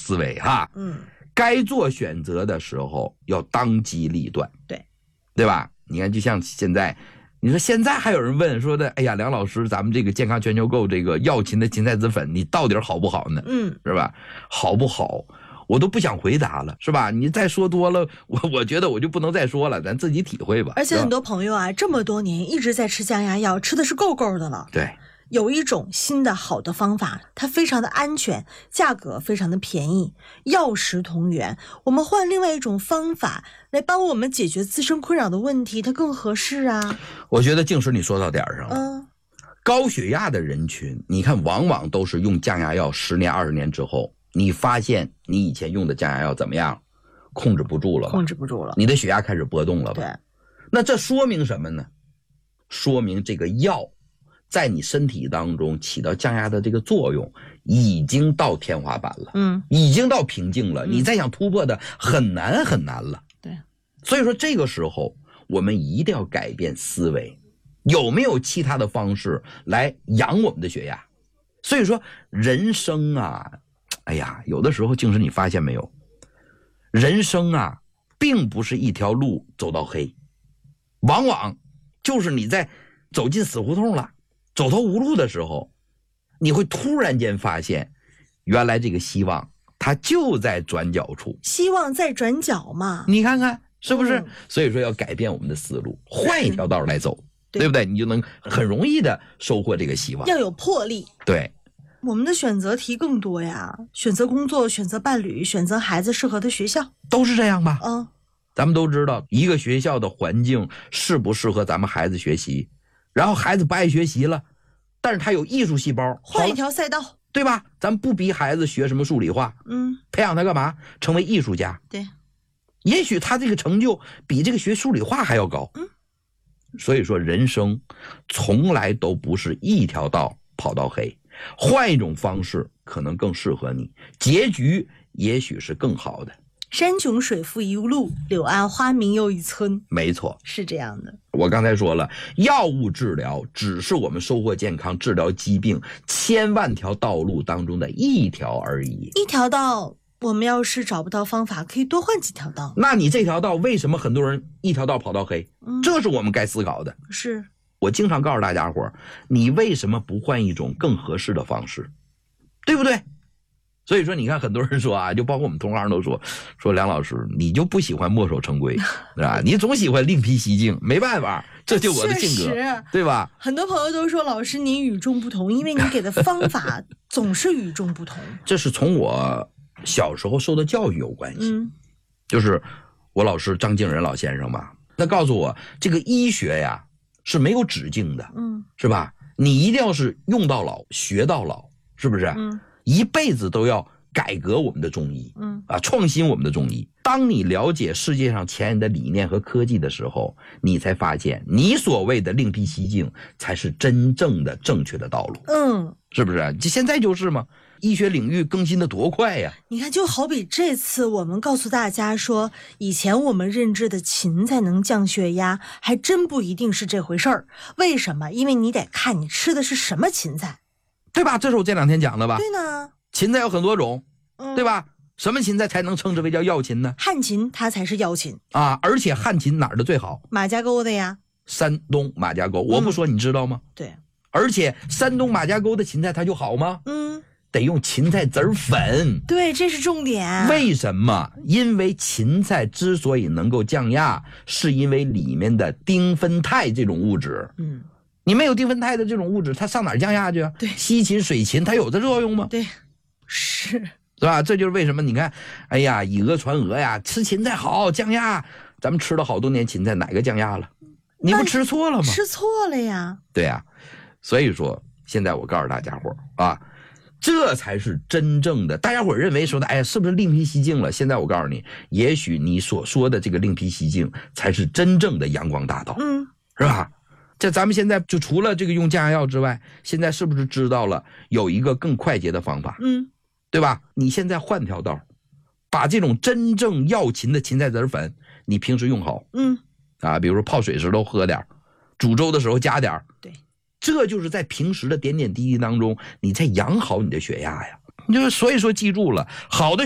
思维哈。该做选择的时候要当机立断，对吧？你看，就像现在，你说现在还有人问说的，哎呀，梁老师，咱们这个健康全球购这个药秦的芹菜籽粉，你到底好不好呢？是吧？好不好？我都不想回答了，是吧？你再说多了，我觉得我就不能再说了，咱自己体会吧。 而且很多朋友啊，这么多年一直在吃降压药，吃的是够够的了。 对。 有一种新的好的方法，它非常的安全，价格非常的便宜，药食同源。我们换另外一种方法来帮我们解决自身困扰的问题，它更合适啊。 我觉得静时你说到点上了。高血压的人群，你看往往都是用降压药10年20年之后，你发现你以前用的降压药怎么样？控制不住了吧？ 控制不住了， 你的血压开始波动了吧？ 对。 那这说明什么呢？说明这个药在你身体当中起到降压的这个作用已经到天花板了，已经到瓶颈了，你再想突破的很难很难了。 对， 所以说这个时候我们一定要改变思维，有没有其他的方式来养我们的血压？所以说人生啊，哎呀，有的时候静时你发现没有，人生啊并不是一条路走到黑，往往就是你在走进死胡同了，走投无路的时候，你会突然间发现，原来这个希望它就在转角处。 希望在转角嘛， 你看看是不是？所以说要改变我们的思路，换一条道来走，对不对？你就能很容易的收获这个希望。 要有魄力。 对， 我们的选择题更多呀，选择工作，选择伴侣，选择孩子适合的学校， 都是这样吧？咱们都知道，一个学校的环境适不适合咱们孩子学习，然后孩子不爱学习了，但是他有艺术细胞， 换一条赛道， 对吧？咱不逼孩子学什么数理化，培养他干嘛？成为艺术家。 对， 也许他这个成就比这个学数理化还要高。所以说人生从来都不是一条道跑到黑，换一种方式可能更适合你，结局也许是更好的。 山穷水复疑路，柳暗花明又一村。 没错， 是这样的。 我刚才说了，药物治疗只是我们收获健康、治疗疾病千万条道路当中的一条而已。 一条道，我们要是找不到方法，可以多换几条道。 那你这条道为什么很多人一条道跑到黑？这是我们该思考的。 是， 我经常告诉大家伙，你为什么不换一种更合适的方式？对不对？所以说你看很多人说啊，就包括我们同行都说梁老师你就不喜欢墨守成规，是吧？你总喜欢另辟蹊径，没办法，这就我的性格，对吧？ 很多朋友都说老师您与众不同，因为你给的方法总是与众不同。 这是从我小时候受的教育有关系。就是我老师张敬仁老先生嘛，他告诉我这个医学呀是没有止境的，是吧？你一定要是用到老学到老，是不是？一辈子都要改革我们的中医，创新我们的中医。当你了解世界上前沿的理念和科技的时候，你才发现你所谓的另辟蹊径才是真正的正确的道路。是不是？现在就是嘛，医学领域更新的多快呀！ 你看，就好比这次我们告诉大家说，以前我们认知的芹菜能降血压，还真不一定是这回事儿。为什么？因为你得看你吃的是什么芹菜。 对吧？这是我这两天讲的吧？ 对呢， 芹菜有很多种，对吧？什么芹菜才能称之为叫药芹呢？ 汉芹它才是药芹啊！而且汉芹哪儿的最好？ 马家沟的呀， 山东马家沟。我不说你知道吗？ 对。 而且山东马家沟的芹菜它就好吗？得用芹菜籽粉。 对，这是重点。 为什么？因为芹菜之所以能够降压，是因为里面的丁酚酞这种物质。你没有丁酚酞的这种物质，它上哪儿降压去啊？ 对， 西芹、水芹，它有这作用吗？ 对，是吧？这就是为什么你看，哎呀，以讹传讹呀，吃芹菜好降压。咱们吃了好多年芹菜，哪个降压了？你不吃错了吗？ 吃错了呀。 对呀，所以说现在我告诉大家伙啊，这才是真正的。大家伙认为说的，哎呀，是不是另辟蹊径了？现在我告诉你，也许你所说的这个另辟蹊径，才是真正的阳光大道。是吧？这咱们现在就除了这个用降压药之外，现在是不是知道了有一个更快捷的方法？对吧？你现在换条道，把这种真正药芹的芹菜籽粉，你平时用好。比如说泡水时候喝点，煮粥的时候加点。 对， 这就是在平时的点点滴滴当中，你在养好你的血压呀。所以说记住了，好的